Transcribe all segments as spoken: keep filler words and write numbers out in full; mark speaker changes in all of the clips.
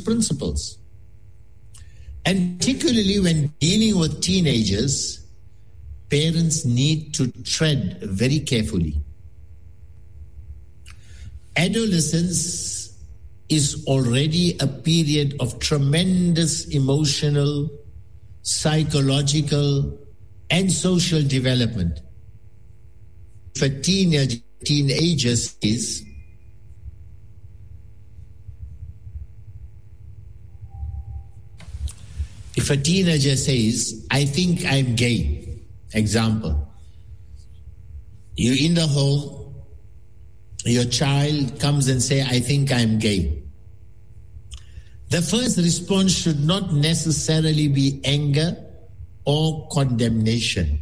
Speaker 1: principles. And particularly when dealing with teenagers, parents need to tread very carefully. Adolescence is already a period of tremendous emotional, psychological, and social development. For teenage, teenagers is if a teenager says, I think I'm gay, example, you're in the home, your child comes and say, I think I'm gay. The first response should not necessarily be anger or condemnation.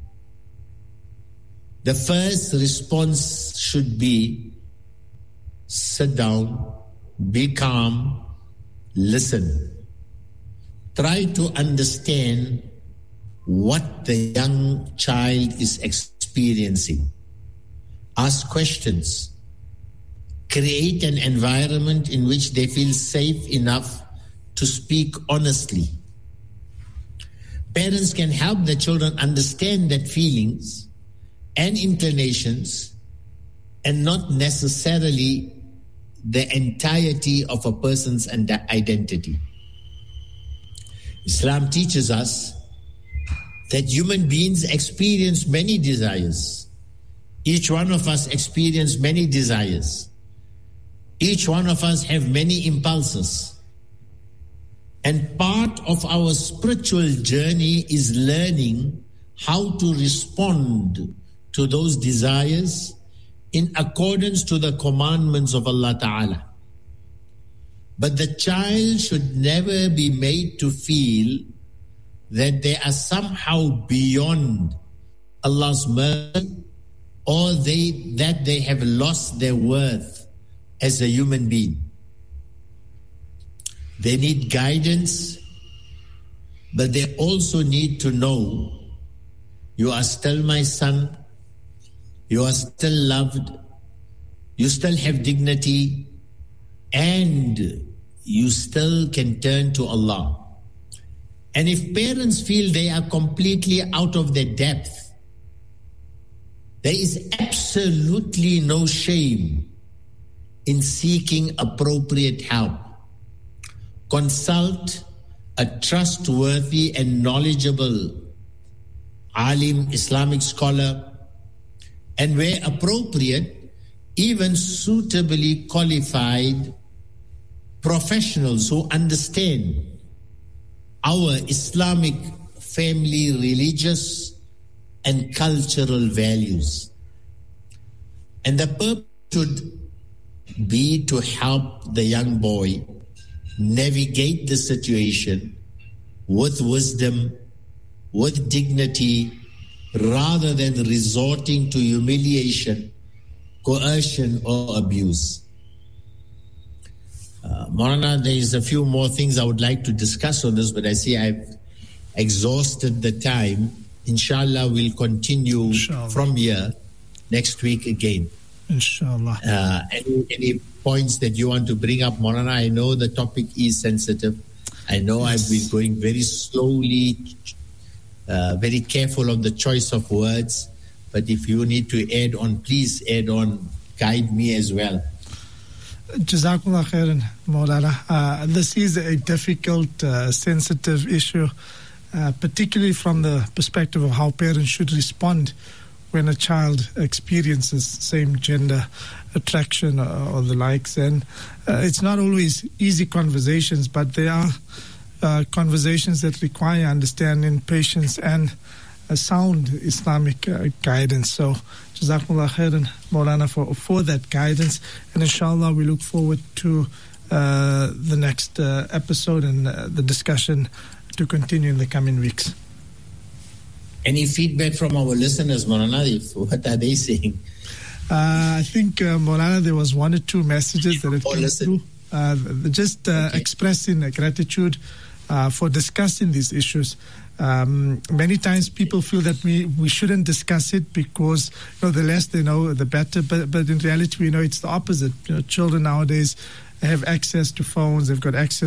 Speaker 1: The first response should be, sit down, be calm, listen. Try to understand what the young child is experiencing. Ask questions. Create an environment in which they feel safe enough to speak honestly. Parents can help their children understand that feelings and inclinations and not necessarily the entirety of a person's identity. Islam teaches us that human beings experience many desires. Each one of us experience many desires. Each one of us have many impulses. And part of our spiritual journey is learning how to respond to those desires in accordance to the commandments of Allah Ta'ala. But the child should never be made to feel that they are somehow beyond Allah's mercy or they, that they have lost their worth as a human being. They need guidance, but they also need to know you are still my son, you are still loved, you still have dignity, and you still can turn to Allah. And if parents feel they are completely out of their depth, there is absolutely no shame in seeking appropriate help. Consult a trustworthy and knowledgeable alim, Islamic scholar, and where appropriate, even suitably qualified professionals who understand our Islamic family, religious and cultural values. And the purpose should be to help the young boy navigate the situation with wisdom, with dignity, rather than resorting to humiliation, coercion, or abuse. Uh, Maulana, there is a few more things I would like to discuss on this, but I see I've exhausted the time. Inshallah, we'll continue Inshallah. From here next week again.
Speaker 2: Inshallah.
Speaker 1: Uh, any, any points that you want to bring up, Maulana? I know the topic is sensitive. I know yes. I've been going very slowly, uh, very careful of the choice of words. But if you need to add on, please add on. Guide me as well.
Speaker 2: Jazakallah khairan, Maulana. Uh, this is a difficult, uh, sensitive issue, uh, particularly from the perspective of how parents should respond when a child experiences same-gender attraction or, or the likes. And uh, it's not always easy conversations, but there are uh, conversations that require understanding, patience, and a sound Islamic uh, guidance. So, Jazakumullah khairan, Maulana, for, for that guidance. And inshallah, we look forward to uh, the next uh, episode and uh, the discussion to continue in the coming weeks.
Speaker 1: Any feedback from our listeners, Maulana? What are they saying?
Speaker 2: Uh, I think, uh, Maulana, there was one or two messages that it
Speaker 1: oh,
Speaker 2: came
Speaker 1: listen.
Speaker 2: through. Uh, just uh, okay. expressing uh, gratitude uh, for discussing these issues. Um, many times people feel that we, we shouldn't discuss it because, you know, the less they know, the better. But but in reality, we know it's the opposite. You know, children nowadays have access to phones. They've got access